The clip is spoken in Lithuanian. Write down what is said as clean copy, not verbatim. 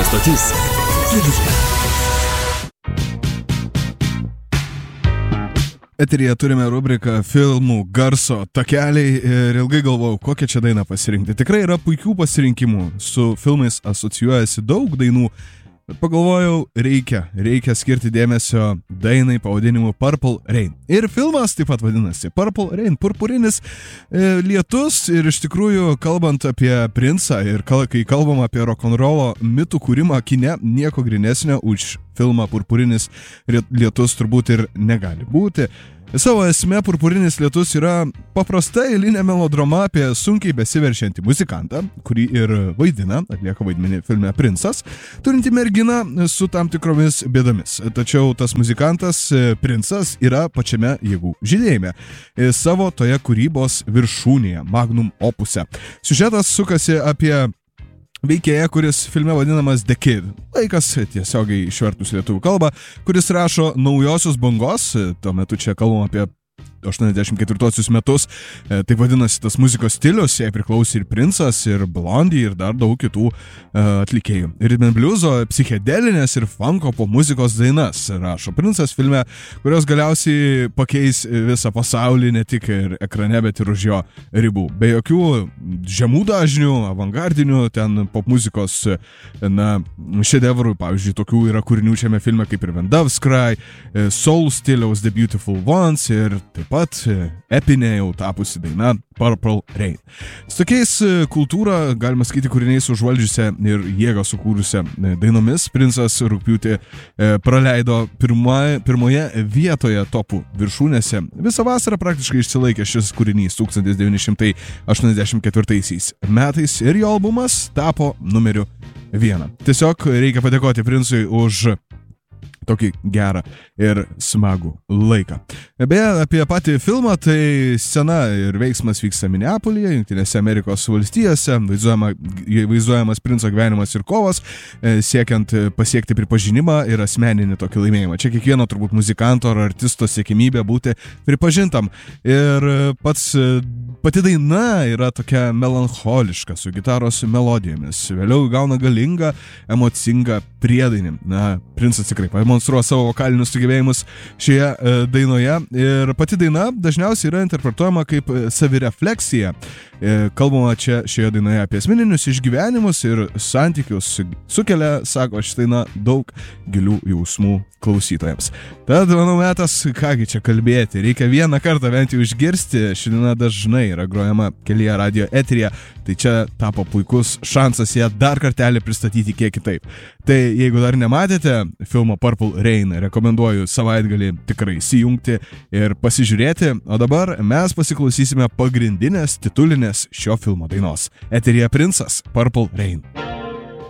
stotis Vilniuje. Eteryje turime rubriką filmų garso takeliai ir ilgai galvojau, kokią čia dainą pasirinkti. Tikrai yra puikių pasirinkimų, su filmais asocijuojasi daug dainų, bet pagalvojau, reikia skirti dėmesio dainai pavadinimu Purple Rain. Ir filmas taip pat vadinasi Purple Rain, purpurinis lietus, ir iš tikrųjų, kalbant apie princą ir kai kalbam apie rock'n'rollo mitų kūrimą kine, nieko grynesnio už filmą Purpurinis lietus turbūt ir negali būti. Savo esme Purpurinis lietus yra paprasta eilinė melodrama apie sunkiai besiveršiantį muzikantą, kurį ir atlieka vaidmenį filme Princas, turinti merginą su tam tikromis bėdomis. Tačiau tas muzikantas, Princas, yra pačiame jėgų žydėjime, savo toje kūrybos viršūnėje, magnum opuse. Siužetas sukasi apie veikėją, kuris filme vadinamas The Kid, vaikas tiesiogiai išvertus lietuvių kalbą, kuris rašo naujosios bangos, tuo metu čia kalbam apie 84 metus, taip vadinasi tas muzikos stilius, jai priklausė ir Princas, ir Blondie, ir dar daug kitų atlikėjų. Rhythm and blueso, psichedelinės ir funko po muzikos dainas rašo Princas filme, kurios galiausiai pakeis visą pasaulį, ne tik ir ekrane, bet ir už jo ribų. Be jokių žemų dažnių, avangardinių, ten pop muzikos šedevrų, pavyzdžiui, tokių yra kūrinių šiame filme kaip ir When Doves Cry, soul stiliaus The Beautiful Ones ir taip pat epinė jau tapusi daina Purple Rain. Su tokiais kultūrą, galima sakyti, kūriniais užvaldžiusią ir jėgą sukūrusią dainomis, Princas rugpjūtį praleido pirmoje vietoje topų viršūnėse. Visą vasarą praktiškai išsilaikė šis kūrinys 1984 metais ir jo albumas tapo numeriu 1. Tiesiog reikia padėkoti Princui už tokį gerą ir smagų laiką. Beje, apie patį filmą, tai scena ir veiksmas vyksta Minneapolyje, Jungtinėse Amerikos valstijose, vaizduojamas Princo gyvenimas ir kovos, siekiant pasiekti pripažinimą ir asmeninį tokį laimėjimą. Čia kiekvieno turbūt muzikanto ar artisto siekimybė būti pripažintam. Ir pati daina yra tokia melancholiška, su gitaros melodijomis. Vėliau gauna galingą, emocingą priedainį. Princas tikrai pademonstruoja savo vokalinius sugebėjimus šioje dainoje. Ir pati daina dažniausiai yra interpretuojama kaip savirefleksija. Kalbama čia šioje dainoje apie asmeninius išgyvenimus ir santykius. Sukelia, sako ši daina, daug gilių jausmų klausytojams. Tad, manau, metas, kągi čia kalbėti. Reikia vieną kartą bent jau išgirsti. Ši daina dažnai yra grojama kelyje radio eteryje. Tai čia tapo puikus šansas ją dar kartelį pristatyti kiek kitaip. Tai jeigu dar nematėte filmo Purple Rain, rekomenduoju savaitgalį tikrai įsijungti ir pasižiūrėti. O dabar mes pasiklausysime pagrindinės titulinės šio filmo dainos. Eteryje Princas, Purple Rain.